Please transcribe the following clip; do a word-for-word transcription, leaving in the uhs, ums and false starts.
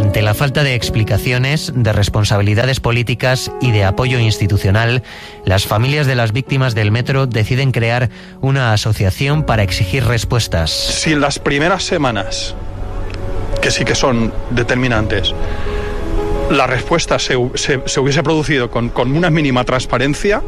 Ante la falta de explicaciones, de responsabilidades políticas y de apoyo institucional, las familias de las víctimas del metro deciden crear una asociación para exigir respuestas. Si en las primeras semanas, que sí que son determinantes, la respuesta se, se, se hubiese producido con, con una mínima transparencia,